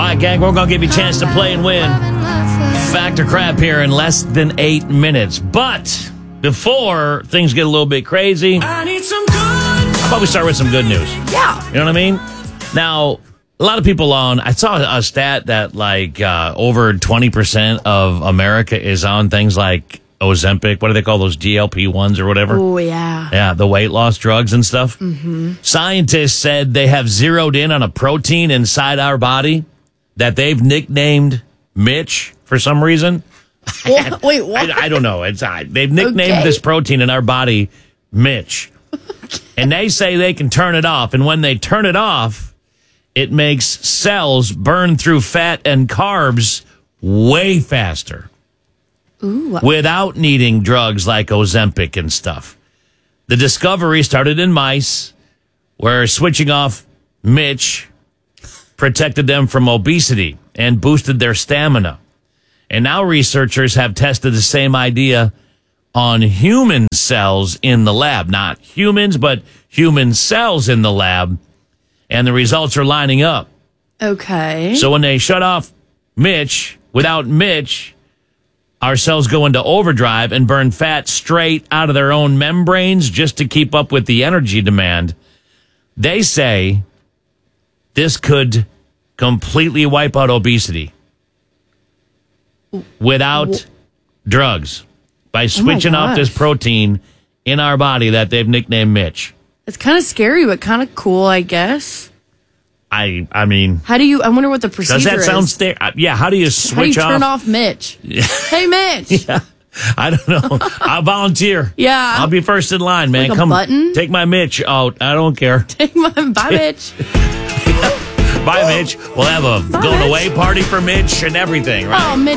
right, gang, we're going to give you a chance to play and win. Fact or crap here in less than 8 minutes. But before things get a little bit crazy, how about we start with some good news? Yeah. You know what I mean? Now, a lot of people I saw a stat that over 20% of America is on things like Ozempic. What do they call those, GLP-1s or whatever? Oh, yeah. Yeah, the weight loss drugs and stuff. Mm-hmm. Scientists said they have zeroed in on a protein inside our body that they've nicknamed Mitch for some reason. Wait, what? I don't know. They've nicknamed this protein in our body Mitch. Okay. And they say they can turn it off. And when they turn it off, it makes cells burn through fat and carbs way faster. Ooh. Without needing drugs like Ozempic and stuff. The discovery started in mice, where switching off Mitch protected them from obesity and boosted their stamina. And now researchers have tested the same idea on human cells in the lab. Not humans, but human cells in the lab. And the results are lining up. Okay. So when they shut off Mitch, without Mitch, our cells go into overdrive and burn fat straight out of their own membranes just to keep up with the energy demand. They say this could completely wipe out obesity without drugs by switching off this protein in our body that they've nicknamed Mitch. It's kind of scary, but kind of cool, I guess. I mean... I wonder what the procedure is. Does that sound... Yeah, how do you switch off... How do you turn off Mitch? Hey, Mitch! Yeah, I don't know. I'll volunteer. Yeah. I'll be first in line, man. Like Come, button? Take my Mitch out. I don't care. Bye, Mitch. Bye, Mitch. We'll have a going away party for Mitch and everything, right? Oh, Mitch